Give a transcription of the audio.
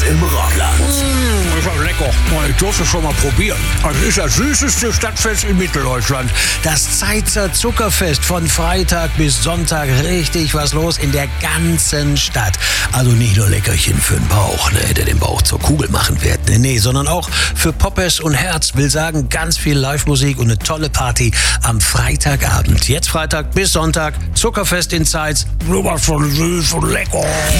im Rockland. Ist ja lecker. Ich durfte schon mal probieren. Das ist das süßeste Stadtfest in Mitteldeutschland. Das Zeitzer Zuckerfest von Freitag bis Sonntag. Richtig was los in der ganzen Stadt. Also nicht nur Leckerchen für den Bauch, ne, der den Bauch zur Kugel machen wird. Nee, sondern auch für Poppes und Herz. Will sagen, ganz viel Live-Musik und eine tolle Party am Freitagabend. Jetzt Freitag bis Sonntag. Zuckerfest in Zeitz. Sowas von süß und lecker.